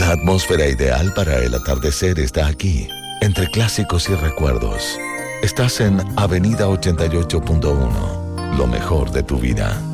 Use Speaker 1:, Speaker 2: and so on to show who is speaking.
Speaker 1: La atmósfera ideal para el atardecer está aquí, entre clásicos y recuerdos. Estás en Avenida 88.1, lo mejor de tu vida.